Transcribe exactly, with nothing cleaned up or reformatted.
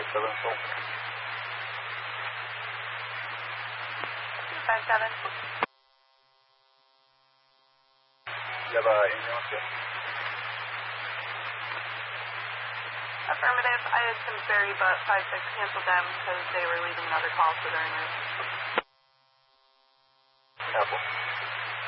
seven four. five seven. You have uh, anything else yet? Affirmative. I had some ferry, but five six canceled them because they were leaving another call for their nurse. Apple.